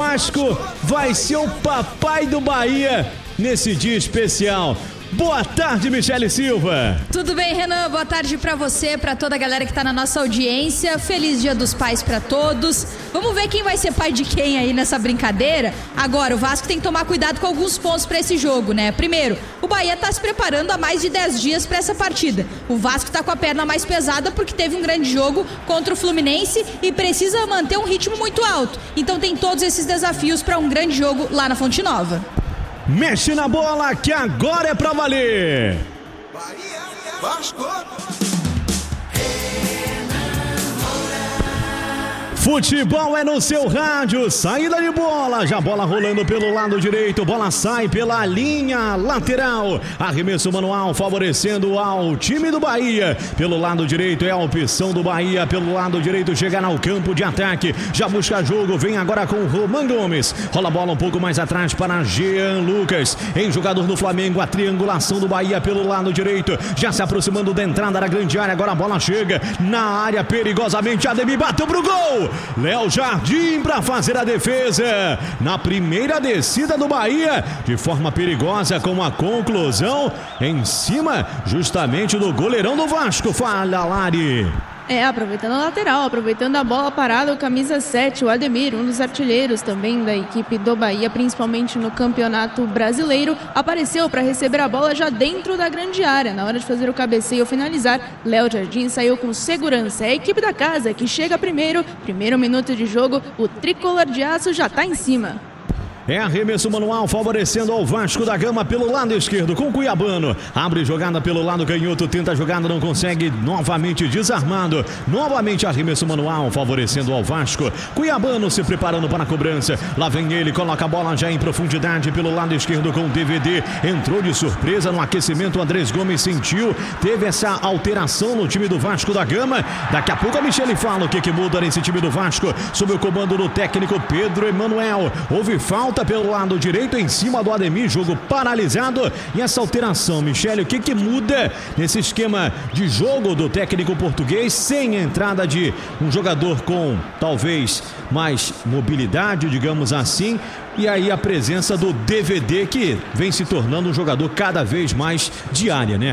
Vasco vai ser o papai do Bahia nesse dia especial. Boa tarde, Michele Silva. Tudo bem, Renan? Boa tarde pra você, pra toda a galera que tá na nossa audiência. Feliz Dia dos Pais pra todos. Vamos ver quem vai ser pai de quem aí nessa brincadeira. Agora, o Vasco tem que tomar cuidado com alguns pontos pra esse jogo, né? Primeiro, o Bahia tá se preparando há mais de 10 dias pra essa partida. O Vasco tá com a perna mais pesada porque teve um grande jogo contra o Fluminense e precisa manter um ritmo muito alto. Então tem todos esses desafios pra um grande jogo lá na Fonte Nova. Mexe na bola que agora é pra valer. Bahia, Vasco. Futebol é no seu rádio, saída de bola, já bola rolando pelo lado direito, bola sai pela linha lateral, arremesso manual favorecendo ao time do Bahia, pelo lado direito é a opção do Bahia, pelo lado direito chegar ao campo de ataque, já busca jogo, vem agora com o Roman Gomes, rola a bola um pouco mais atrás para Jean Lucas, em jogador do Flamengo, a triangulação do Bahia pelo lado direito, já se aproximando da entrada da grande área, agora a bola chega na área perigosamente, Ademir bateu pro gol! Léo Jardim para fazer a defesa na primeira descida do Bahia de forma perigosa com a conclusão em cima justamente do goleirão do Vasco. Fala, Lari. Aproveitando a lateral, aproveitando a bola parada, o camisa 7, o Ademir, um dos artilheiros também da equipe do Bahia, principalmente no Campeonato Brasileiro, apareceu para receber a bola já dentro da grande área. Na hora de fazer o cabeceio finalizar, Léo Jardim saiu com segurança. É a equipe da casa que chega primeiro minuto de jogo, o tricolor de aço já está em cima. É arremesso manual favorecendo ao Vasco da Gama pelo lado esquerdo com Cuiabano. Abre jogada pelo lado canhoto, tenta a jogada, não consegue, novamente desarmado. Novamente arremesso manual favorecendo ao Vasco. Cuiabano se preparando para a cobrança. Lá vem ele, coloca a bola já em profundidade pelo lado esquerdo com o DVD. Entrou de surpresa no aquecimento, o Andrés Gomes sentiu, teve essa alteração no time do Vasco da Gama. Daqui a pouco a Michele fala o que muda nesse time do Vasco, sob o comando do técnico Pedro Emanuel. Houve falta pelo lado direito em cima do Ademir, jogo paralisado. E essa alteração, Michele, o que muda nesse esquema de jogo do técnico português, sem a entrada de um jogador com talvez mais mobilidade, digamos assim, e aí a presença do DVD, que vem se tornando um jogador cada vez mais de área, né?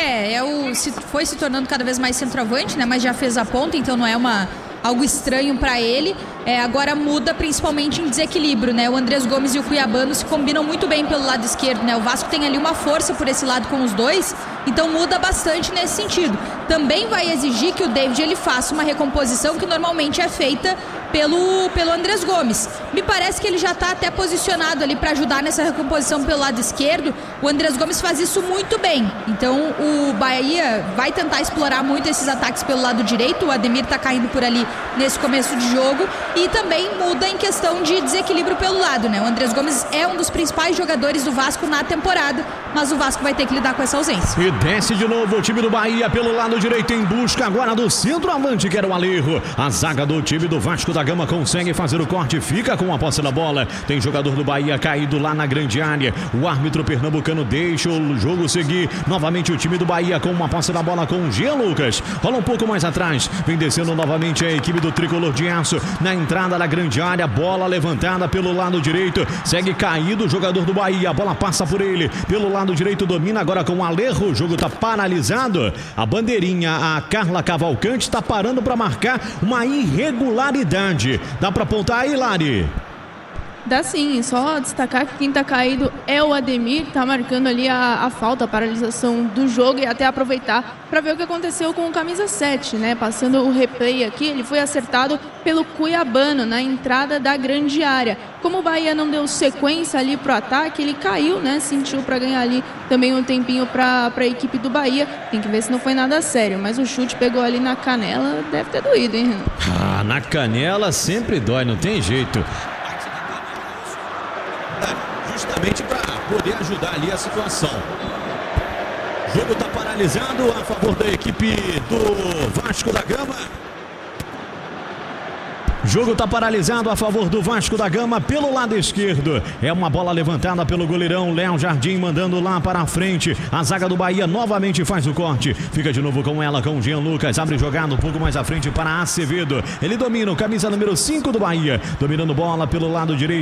Foi se tornando cada vez mais centroavante, né? Mas já fez a ponta, então não é algo estranho para ele. Agora muda principalmente em desequilíbrio, né? O Andrés Gomes e o Cuiabano se combinam muito bem pelo lado esquerdo, né? O Vasco tem ali uma força por esse lado com os dois, então muda bastante nesse sentido. Também vai exigir que o David ele faça uma recomposição que normalmente é feita pelo Andrés Gomes. Me parece que ele já está até posicionado ali para ajudar nessa recomposição pelo lado esquerdo. O Andrés Gomes faz isso muito bem. Então o Bahia vai tentar explorar muito esses ataques pelo lado direito. O Ademir está caindo por ali nesse começo de jogo. E também muda em questão de desequilíbrio pelo lado, né? O Andrés Gomes é um dos principais jogadores do Vasco na temporada, mas o Vasco vai ter que lidar com essa ausência. E desce de novo o time do Bahia pelo lado direito em busca agora do centroavante, que era o Alejo. A zaga do time do Vasco da Gama consegue fazer o corte, fica com a posse da bola. Tem jogador do Bahia caído lá na grande área. O árbitro pernambucano deixa o jogo seguir. Novamente o time do Bahia com uma posse da bola com o Jean Lucas. Rola um pouco mais atrás. Vem descendo novamente a equipe do tricolor de aço. Na entrada da grande área, bola levantada pelo lado direito. Segue caído o jogador do Bahia. A bola passa por ele. Pelo lado direito domina agora com o Alejo. O jogo está paralisado. A bandeirinha, a Carla Cavalcante, está parando para marcar uma irregularidade. Dá para apontar aí, Lari? Dá sim, só destacar que quem tá caído é o Ademir, que tá marcando ali a falta, a paralisação do jogo, e até aproveitar para ver o que aconteceu com o camisa 7, né? Passando o replay aqui, ele foi acertado pelo Cuiabano na entrada da grande área. Como o Bahia não deu sequência ali pro ataque, ele caiu, né? Sentiu para ganhar ali também um tempinho para a equipe do Bahia. Tem que ver se não foi nada sério, mas o chute pegou ali na canela, deve ter doído, hein, Renan? Na canela sempre dói, não tem jeito. Justamente para poder ajudar ali a situação. O jogo está paralisado a favor da equipe do Vasco da Gama. Jogo está paralisado a favor do Vasco da Gama pelo lado esquerdo. É uma bola levantada pelo goleirão Léo Jardim, mandando lá para a frente. A zaga do Bahia novamente faz o corte. Fica de novo com ela, com o Jean Lucas. Abre jogada um pouco mais à frente para Acevedo. Ele domina o camisa número 5 do Bahia. Dominando bola pelo lado direito.